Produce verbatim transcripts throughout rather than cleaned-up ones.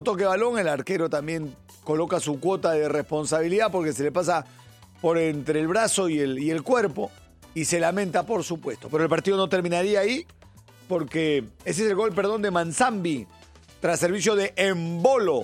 toque balón, el arquero también coloca su cuota de responsabilidad porque se le pasa por entre el brazo y el, y el cuerpo y se lamenta, por supuesto. Pero el partido no terminaría ahí porque ese es el gol, perdón, de Manzambi tras servicio de Embolo.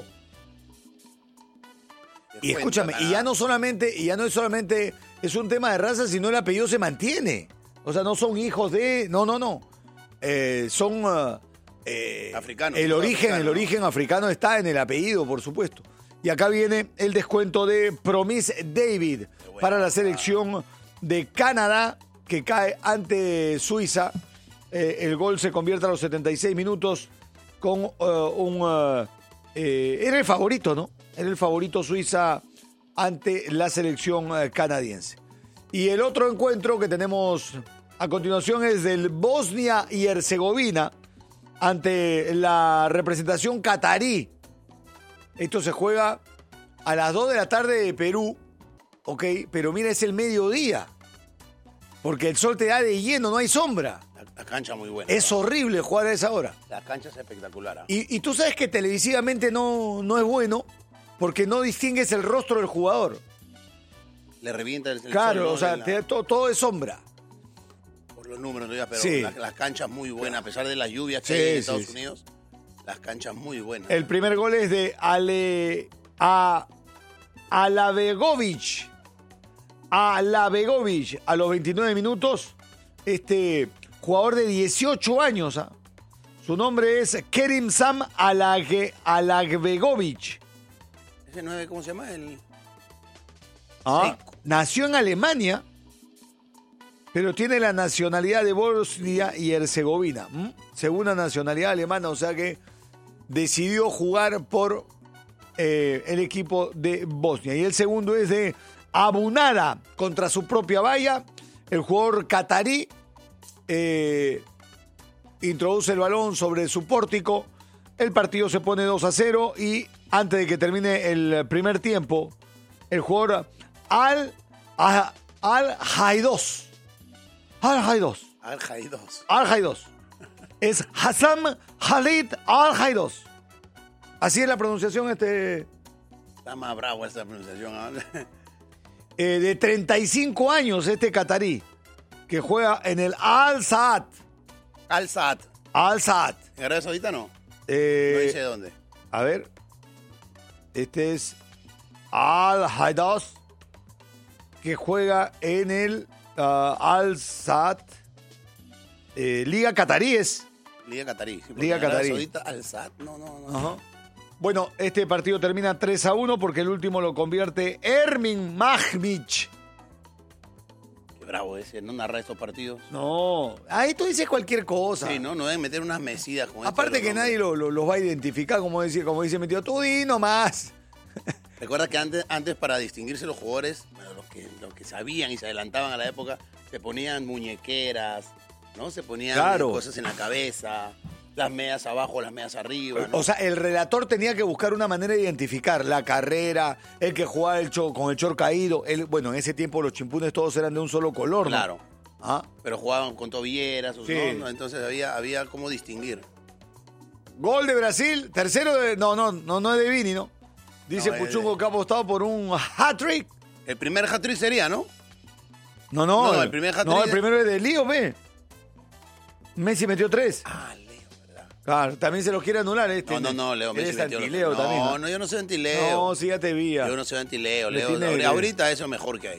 Y escúchame, y ya no solamente, y ya no es solamente, es un tema de raza, sino el apellido se mantiene. O sea, no son hijos de, no, no, no. Eh, son uh, eh, africanos. El origen, africano, el origen africano está en el apellido, por supuesto. Y acá viene el descuento de Promise David para la selección de Canadá que cae ante Suiza. Eh, el gol se convierte a los setenta y seis minutos con uh, un... Uh, eh, era el favorito, ¿no? Era el favorito Suiza ante la selección uh, canadiense. Y el otro encuentro que tenemos a continuación es del Bosnia y Herzegovina ante la representación catarí. Esto se juega a las dos de la tarde de Perú, ¿ok? Pero mira, es el mediodía, porque el sol te da de lleno, no hay sombra. La, la cancha muy buena. Es ¿no? horrible jugar a esa hora. La cancha es espectacular. ¿eh? Y, y tú sabes que televisivamente no, no es bueno, porque no distingues el rostro del jugador. Le revienta el, el Claro, sol, ¿no? o sea, la, te, todo, todo es sombra. Por los números, ¿no? pero Sí. las la canchas muy buenas, a pesar de las lluvias que Sí, hay en sí, Estados sí. Unidos, las canchas muy buenas. El primer gol es de Ale... A... Alabegovic. Alabegovic a los veintinueve minutos. Este jugador de dieciocho años. ¿ah? Su nombre es Kerim Sam Alage, Alabegovic. ¿Ese nueve cómo se llama? El... Ah, nació en Alemania, pero tiene la nacionalidad de Bosnia y Herzegovina. ¿m? Segunda nacionalidad alemana, o sea que decidió jugar por eh, el equipo de Bosnia. Y el segundo es de Abunada contra su propia valla. El jugador catarí eh, introduce el balón sobre su pórtico. El partido se pone dos a cero y antes de que termine el primer tiempo, el jugador Al Al Haidos. Al Haidos. Al Haidos. Al Haidos. Es Hassan Khalid Al Haidos. Así es la pronunciación este Está más bravo esa pronunciación. ¿eh? eh, de treinta y cinco años este catarí que juega en el Al Saad. Al Saad. Al Saad. ¿En Arabia Saudita no? Eh, No dice dónde. A ver. Este es Al Haidos, que juega en el uh, Al Saad. Eh, Liga Cataríes. Liga Catarí. Sí, Liga en Arabia Catarí. Saudita, Al Saad. No, no, no. Ajá. Bueno, este partido termina tres a uno porque el último lo convierte Ermin Mahmic. Qué bravo ese, no narra estos partidos. No, ahí tú dices cualquier cosa. Sí, no, no deben meter unas mesidas con Aparte que nadie lo, lo- los va a identificar, como dice, como dice mi tío, tú di nomás. Recuerda que antes, antes para distinguirse los jugadores, bueno, los que, los que sabían y se adelantaban a la época, se ponían muñequeras, ¿no? Se ponían Claro. cosas en la cabeza, las medias abajo, las medias arriba, ¿no? O sea, el relator tenía que buscar una manera de identificar la carrera, el que jugaba el cho- con el short caído. El, bueno, en ese tiempo los chimpunes todos eran de un solo color, ¿no? Claro. ¿Ah? Pero jugaban con tobilleras, o Sí. ¿no? ¿no? Entonces había, había cómo distinguir. Gol de Brasil, tercero de... No, no, no, no es de Vini, ¿no? Dice No, es Puchungo de- que ha apostado por un hat-trick. El primer hat-trick sería, ¿no? No, no. No, el primer hat-trick No, el de- primero es de Lío, ve. Messi metió tres. Ah, Leo, ¿verdad? Claro, también se lo quiere anular este. No, no, no, Leo Messi Eres metió los- anti-Leo no, también. No, no, yo no soy anti-Leo. No, sí, ya te vi. ya. Yo no soy anti-Leo. Le Leo, tiene- ahorita- ahorita eso es mejor que hay.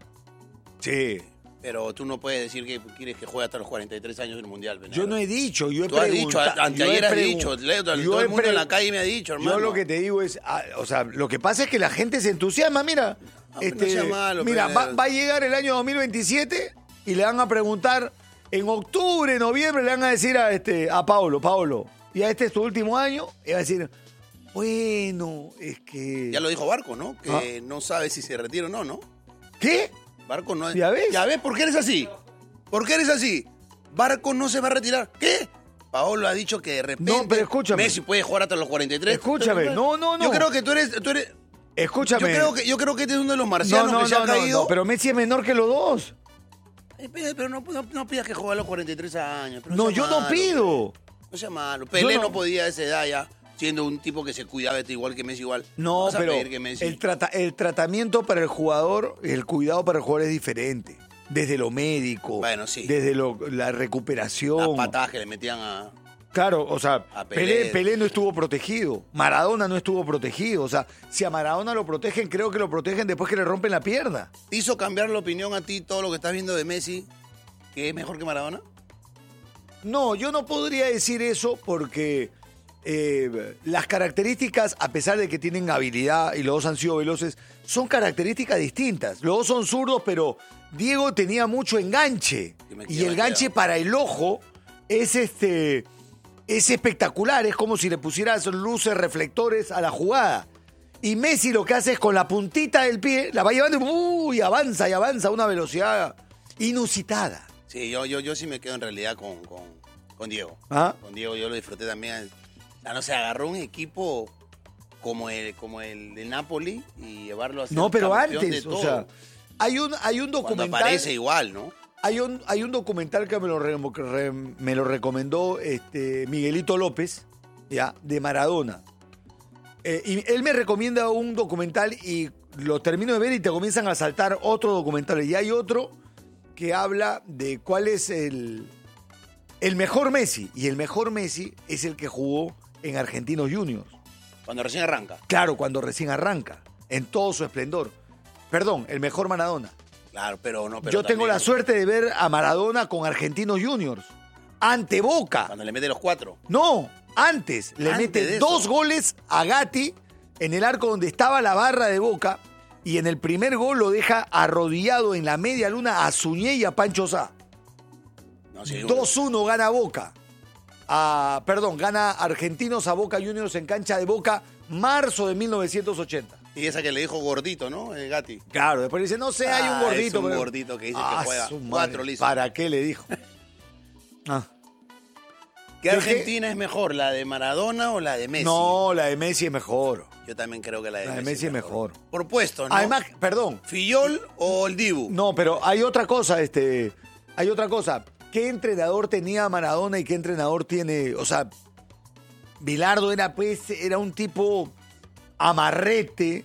Sí. Pero tú no puedes decir que quieres que juegue hasta los cuarenta y tres años en el Mundial. Venado. Yo no he dicho, yo he Tú has dicho, preguntado. anteayer has dicho, Leo, todo yo el he mundo en la pre- calle me ha dicho, hermano. Yo lo que te digo es, ah, o sea, lo que pasa es que la gente se entusiasma, mira. pero no sea malo, mira, pero- va, va a llegar el año dos mil veintisiete y le van a preguntar, en octubre, noviembre, le van a decir a este a Paulo, Paulo, y a este es tu último año, y va a decir, bueno, es que... Ya lo dijo Barco, ¿no? Que Ah. no sabe si se retira o no, ¿no? ¿Qué? Barco no es... ¿Ya ves? ¿Ya ves por qué eres así? ¿Por qué eres así? Barco no se va a retirar. ¿Qué? Paolo ha dicho que de repente... No, pero escúchame. Messi puede jugar hasta los cuarenta y tres. Escúchame, no, no, no. Yo creo que tú eres... Tú eres Escúchame. Yo creo, que, yo creo que este es uno de los No, marcianos no, que se no, ha no, caído. no, pero Messi es menor que los dos. Eh, Pero, pero no, no, no pidas que juegue a los cuarenta y tres años. pero No, sea yo no malo, pido. No sea malo. Pelé Yo no... no- podía a esa edad ya. siendo un tipo que se cuidaba igual que Messi igual. No, Vas a pero pedir que Messi- el, trata, el tratamiento para el jugador, el cuidado para el jugador es diferente. Desde lo médico, Bueno, sí. desde lo, la recuperación. Las patadas que le metían a... Claro, o sea, A Pelé, Pelé. Pelé no estuvo protegido, Maradona no estuvo protegido. O sea, si a Maradona lo protegen, creo que lo protegen después que le rompen la pierna. ¿Te hizo cambiar la opinión a ti todo lo que estás viendo de Messi, que es mejor que Maradona? No, yo no podría decir eso porque eh, las características, a pesar de que tienen habilidad y los dos han sido veloces, son características distintas. Los dos son zurdos, pero Diego tenía mucho enganche. Y me Y quedo, el me enganche quedo. para el ojo es este es espectacular. Es como si le pusieras luces, reflectores a la jugada. Y Messi lo que hace es con la puntita del pie, la va llevando y, uh, y avanza y avanza a una velocidad inusitada. Sí, yo, yo, yo sí me quedo en realidad con, con, con Diego. ¿Ah? Con Diego yo lo disfruté también. Ah, no sé, agarró un equipo como el, como el de Napoli y llevarlo a ser No, pero campeón antes, de o todo. sea, hay un, hay un Cuando documental. aparece igual, ¿no? Hay un, hay un documental que me lo, re- re- me lo recomendó este, Miguelito López, ¿ya? De Maradona. Eh, y él me recomienda un documental y lo termino de ver y te comienzan a saltar otro documental. Y hay otro que habla de cuál es el, el mejor Messi. Y el mejor Messi es el que jugó en Argentinos Juniors. Cuando recién arranca. Claro, cuando recién arranca, en todo su esplendor. Perdón, el mejor Maradona. Claro, pero no. Pero Yo tengo también la suerte de ver a Maradona con Argentinos Juniors. Ante Boca. Cuando le mete los cuatro. No, antes. Le Antes mete de eso. dos goles a Gatti en el arco donde estaba la barra de Boca. Y en el primer gol lo deja arrodillado en la media luna a Suñé y a Pancho Sá. No, sí, dos uno gana Boca. A, perdón, gana Argentinos a Boca Juniors en cancha de Boca, marzo de mil novecientos ochenta. Y esa que le dijo gordito, ¿no? El Gatti. Claro, después dice, no sé, hay un Ah, gordito. es un pero- gordito que dice Ah, que juega su madre, cuatro lisos. ¿Para qué le dijo? Ah. ¿Qué ¿Qué- Argentina es mejor, la de Maradona o la de Messi? No, la de Messi es mejor. Yo también creo que la de La de Messi, Messi es mejor. Por puesto, ¿no? Además, perdón, ¿Fillol o el Dibu? no, pero hay otra cosa, este, hay otra cosa. ¿Qué entrenador tenía Maradona y qué entrenador tiene? O sea, Bilardo era pues, era un tipo amarrete.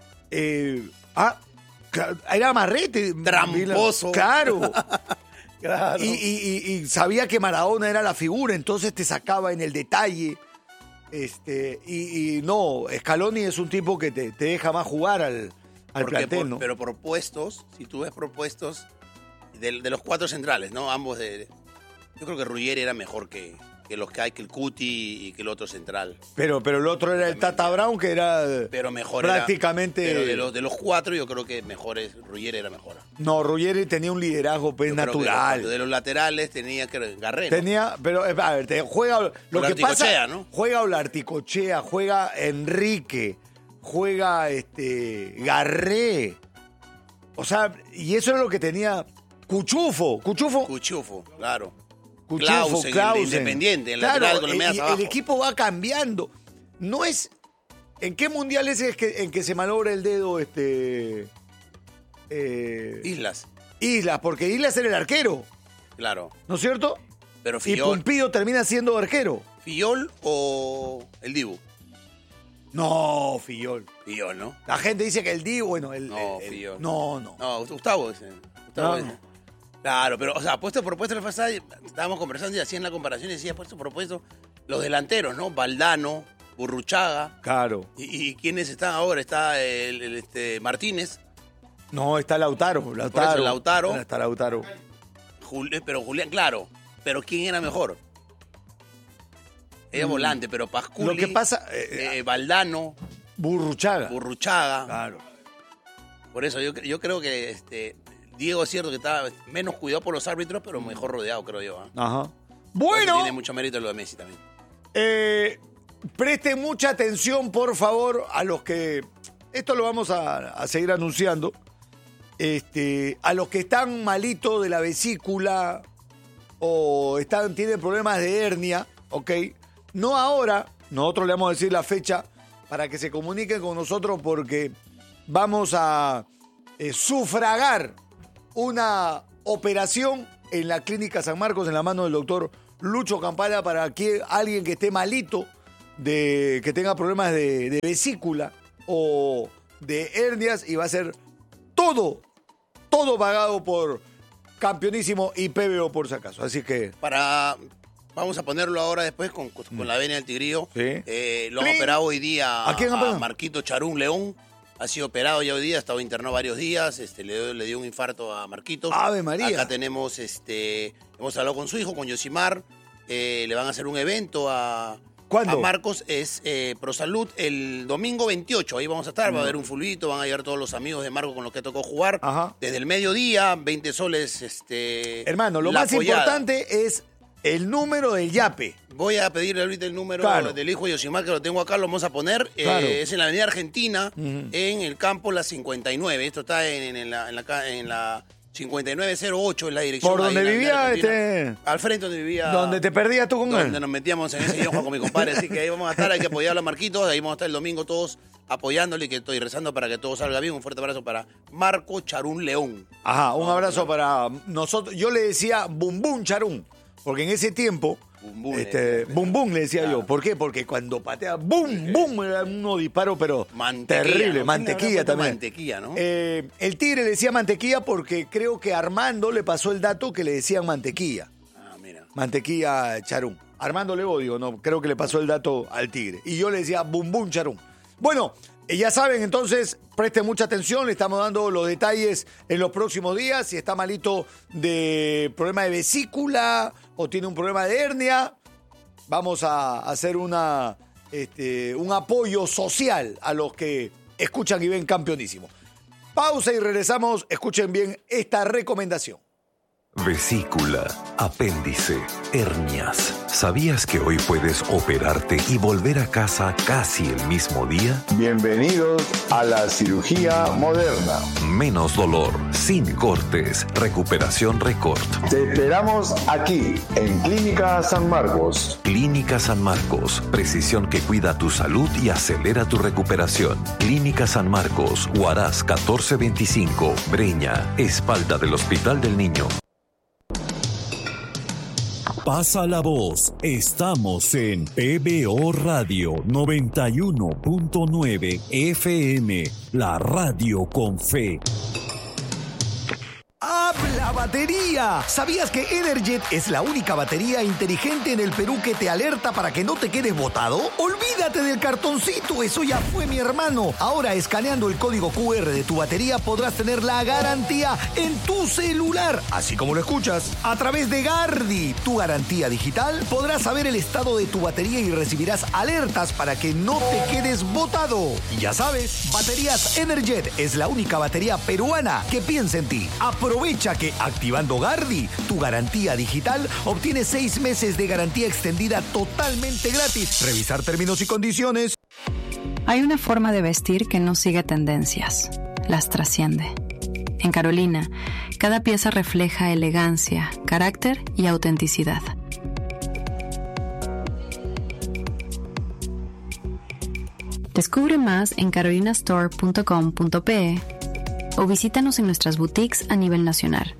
eh, ah, cla- era amarrete. Tramposo. Claro. Claro. Y, y- y- y sabía que Maradona era la figura, entonces te sacaba en el detalle. Este, y, y no, Scaloni es un tipo que te, te deja más jugar al, al Porque plantel, por- ¿no? Pero por puestos, si tú ves propuestos de, de los cuatro centrales, ¿no? Ambos de... Yo creo que Ruggeri era mejor que, que los que hay, que el Cuti y que el otro central. Pero, pero el otro era el Tata Brown, que era Pero mejor era- prácticamente... pero de los, de los cuatro yo creo que mejor es... Ruggeri era mejor. No, Ruggeri tenía un liderazgo pues, Yo creo que natural. De los, de los laterales tenía que... Garré, ¿no? Tenía, pero eh, a ver, te juega lo la que pasa, articochea, ¿no? juega Olarticochea, juega Enrique, juega este Garré. O sea, y eso era lo que tenía Cuchufo, Cuchufo, Cuchufo, claro. Cuchufo, Clausen, el de Clausen. Independiente, el Claro, lateral con las y- medias y abajo. el equipo va cambiando. No es ¿en qué mundial es el que, en que se malogra el dedo este eh, Islas, Islas? Porque Islas era el arquero, claro. ¿no es cierto? Pero Y Fillol, Pumpido termina siendo arquero. Fillol o el Dibu. No, Fillol. Fillol, ¿no? La gente dice que el Dibu, bueno, el. No, el- el- Fillol. no, no. No, Gustavo dice. Gustavo No, dice. Claro, pero, o sea, puesto por puesto, la pasada estábamos conversando y hacían la comparación y decía, puesto por puesto, los delanteros, ¿no? Valdano, Burruchaga. Claro. ¿Y, y quiénes están ahora? Está el, el, este, Martínez, No, está Lautaro. Lautaro. Lautaro. Está Lautaro. Jul- pero Julián, claro. Pero ¿quién era mejor? Era Mm. volante, pero Pasculi, Lo que pasa. eh, eh, Valdano, Burruchaga. Burruchaga. Claro. Por eso yo, yo creo que este, Diego es cierto que estaba menos cuidado por los árbitros, pero mejor rodeado, creo yo. ¿ah? Ajá. Por eso Bueno, tiene mucho mérito lo de Messi también. eh, presten mucha atención, por favor, a los que. Esto lo vamos a, a seguir anunciando. Este, a los que están malitos de la vesícula o están, tienen problemas de hernia, ¿ok? No ahora, nosotros le vamos a decir la fecha para que se comuniquen con nosotros porque vamos a eh, sufragar una operación en la Clínica San Marcos en la mano del doctor Lucho Campana para que alguien que esté malito de que tenga problemas de, de vesícula o de hernias y va a ser todo, todo pagado por Campeonísimo y P B O por si acaso. Así que... Para... Vamos a ponerlo ahora después con, con mm. la venia del Tigrillo. Sí. Eh, lo han operado hoy día ¿A, quién a Marquito Charún León. Ha sido operado ya hoy día, ha estado internado varios días. Este, le, dio, le dio un infarto a Marquitos. ¡Ave María! Acá tenemos, este, hemos hablado con su hijo, con Yosimar. Eh, le van a hacer un evento a, ¿Cuándo? a Marcos. Es eh, ProSalud el domingo veintiocho. Ahí vamos a estar, mm. va a haber un fulbito, van a llegar todos los amigos de Marcos con los que tocó jugar. Ajá. Desde el mediodía, veinte soles. Este, Hermano, lo más apoyada. importante es el número del yape. Voy a pedirle ahorita el número claro. del hijo de Yosimar, que lo tengo acá, lo vamos a poner. Claro. Eh, es en la Avenida Argentina, uh-huh. en el campo La cincuenta y nueve. Esto está en, en, la, en, la, en la cincuenta y nueve cero ocho, es la dirección. ¿Por donde vivía este? Al frente donde vivía. ¿Donde te perdías tú con donde él? Donde nos metíamos en ese guión con mi compadre. Así que ahí vamos a estar, hay que apoyarlo a Marquitos. Ahí vamos a estar el domingo todos apoyándole y que estoy rezando para que todo salga bien. Un fuerte abrazo para Marco Charún León. Ajá, un abrazo para nosotros. Yo le decía Bum Bum Charún, porque en ese tiempo... Bum bum, este, eh, bum bum le decía claro. yo. ¿Por qué? Porque cuando patea bum bum era uno disparo, pero mantequilla, terrible. ¿no? Mantequilla también. Mantequilla, ¿no? Eh, el Tigre le decía mantequilla porque creo que Armando le pasó el dato que le decían mantequilla. Ah, mira. Mantequilla Charún. Armando le odio, no, creo que le pasó el dato al Tigre. Y yo le decía bum bum Charún. Bueno, ya saben, entonces, presten mucha atención, le estamos dando los detalles en los próximos días. Si está malito de problema de vesícula o tiene un problema de hernia, vamos a hacer una, este, un apoyo social a los que escuchan y ven Campeonísimo. Pausa y regresamos. Escuchen bien esta recomendación. Vesícula, apéndice, hernias. ¿Sabías que hoy puedes operarte y volver a casa casi el mismo día? Bienvenidos a la cirugía moderna. Menos dolor, sin cortes, recuperación récord. Te esperamos aquí, en Clínica San Marcos. Clínica San Marcos, precisión que cuida tu salud y acelera tu recuperación. Clínica San Marcos, Huaraz catorce veinticinco, Breña, espalda del Hospital del Niño. Pasa la voz, estamos en P B O Radio noventa y uno punto nueve F M, la radio con fe. ¡Habla batería! ¿Sabías que Energet es la única batería inteligente en el Perú que te alerta para que no te quedes botado? ¡Olvídate del cartoncito! Eso ya fue, mi hermano. Ahora, escaneando el código Q R de tu batería, podrás tener la garantía en tu celular. Así como lo escuchas. A través de Gardi, tu garantía digital, podrás saber el estado de tu batería y recibirás alertas para que no te quedes botado. Y ya sabes, Baterías Energet es la única batería peruana que piensa en ti. Aprovecha que activando Gardi, tu garantía digital, obtienes seis meses de garantía extendida totalmente gratis. Revisar términos y condiciones. Hay una forma de vestir que no sigue tendencias, las trasciende. En Carolina, cada pieza refleja elegancia, carácter y autenticidad. Descubre más en carolina store punto com punto pe o visítanos en nuestras boutiques a nivel nacional.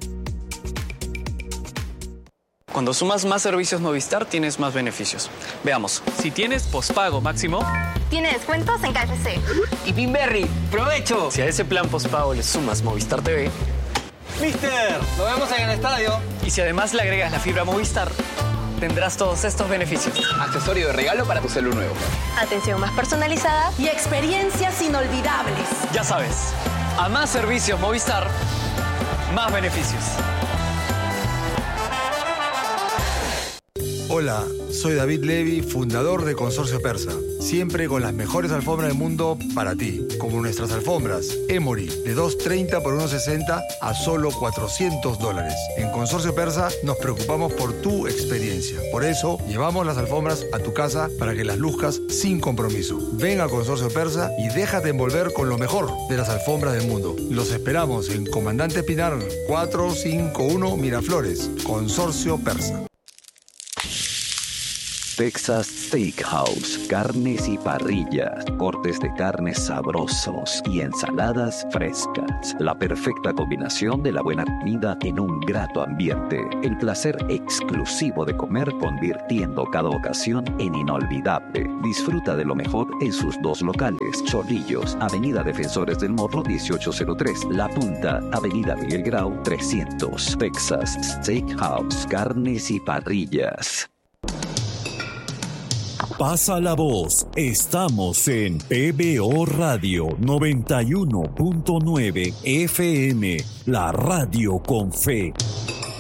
Cuando sumas más servicios Movistar, tienes más beneficios. Veamos. Si tienes pospago máximo, tiene descuentos en K F C. Y Pinberry, ¡provecho! Si a ese plan pospago le sumas Movistar T V, ¡Mister! Nos vemos en el estadio. Y si además le agregas la fibra Movistar, tendrás todos estos beneficios. Accesorio de regalo para tu celu nuevo. Atención más personalizada y experiencias inolvidables. Ya sabes, a más servicios Movistar, más beneficios. Hola, soy David Levy, fundador de Consorcio Persa. Siempre con las mejores alfombras del mundo para ti. Como nuestras alfombras Emory, de dos treinta por uno sesenta a solo cuatrocientos dólares. En Consorcio Persa nos preocupamos por tu experiencia. Por eso, llevamos las alfombras a tu casa para que las luzcas sin compromiso. Ven a Consorcio Persa y déjate envolver con lo mejor de las alfombras del mundo. Los esperamos en Comandante Pinar cuatrocientos cincuenta y uno Miraflores. Consorcio Persa. Texas Steakhouse, carnes y parrillas, cortes de carnes sabrosos y ensaladas frescas. La perfecta combinación de la buena comida en un grato ambiente. El placer exclusivo de comer convirtiendo cada ocasión en inolvidable. Disfruta de lo mejor en sus dos locales. Chorrillos, Avenida Defensores del Morro dieciocho cero tres. La Punta, Avenida Miguel Grau trescientos. Texas Steakhouse, carnes y parrillas. Pasa la voz, estamos en P B O Radio noventa y uno punto nueve F M, la radio con fe.